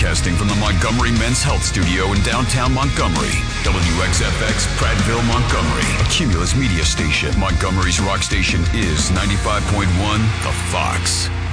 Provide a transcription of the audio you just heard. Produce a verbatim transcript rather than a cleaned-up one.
Broadcasting from the Montgomery Men's Health Studio in downtown Montgomery. W X F X, Prattville, Montgomery. A Cumulus media station. Montgomery's rock station is ninety-five point one The Fox.